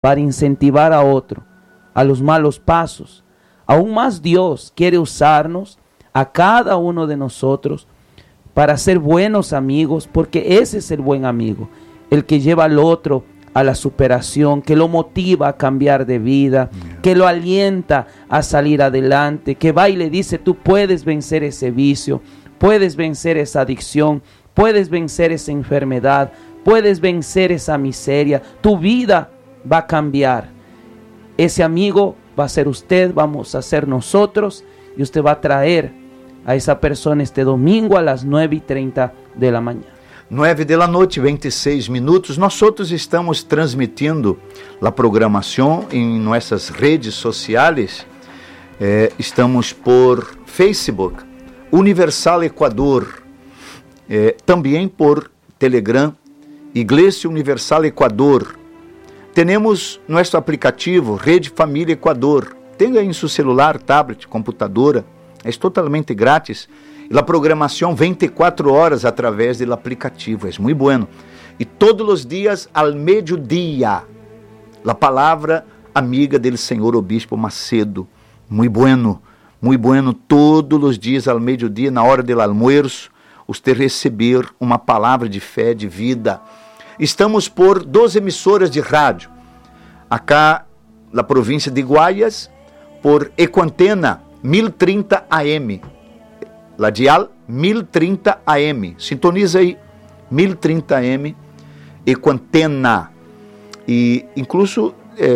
para incentivar a otro a los malos pasos. Aún más Dios quiere usarnos a cada uno de nosotros para ser buenos amigos, porque ese es el buen amigo, el que lleva al otro a la superación, que lo motiva a cambiar de vida, que lo alienta a salir adelante, que va y le dice: tú puedes vencer ese vicio, puedes vencer esa adicción, puedes vencer esa enfermedad, puedes vencer esa miseria, tu vida va a cambiar. Ese amigo va a ser usted, vamos a ser nosotros, y usted va a traer a esa persona este domingo a las 9:30 de la mañana. 9 da noite, 26 minutos. Nós outros estamos transmitindo a programação em nossas redes sociais. Estamos por Facebook, Universal Equador, também por Telegram, Igreja Universal Equador. Temos nosso aplicativo Rede Família Equador. Tenha em seu celular, tablet, computadora. É totalmente grátis. E a programação 24 horas através do aplicativo. É muito bueno. E todos os dias ao meio-dia, a palavra amiga do Senhor Obispo Macedo. Muito bueno. Muito bueno. Todos os dias ao meio-dia, na hora do almoço, você receber uma palavra de fé, de vida. Estamos por 2 emissoras de rádio. Acá, na província de Guaias, por Ecoantena 1030 AM. La dial 1030 AM. Sintoniza aí, 1030 AM, Ecoantena. E, incluso,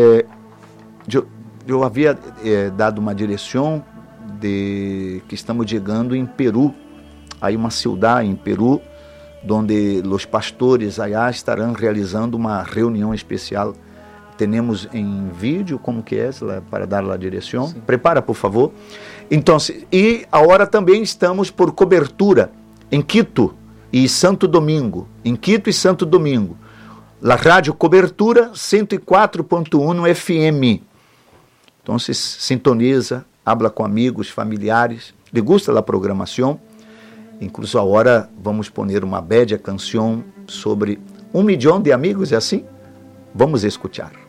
eu havia dado uma direção de que estamos chegando em Peru. Aí uma cidade em Peru, onde os pastores allá estarão realizando uma reunião especial. Temos em vídeo, como que é, para dar a direção. Sim. Prepara, por favor. Então, e agora também estamos por cobertura em Quito e Santo Domingo. Em Quito e Santo Domingo. A rádio cobertura 104.1 FM. Então, sintoniza, habla com amigos, familiares. Le gusta a programação. Incluso agora vamos poner uma bella canção sobre 1 milhão de amigos, é assim? Vamos escutar.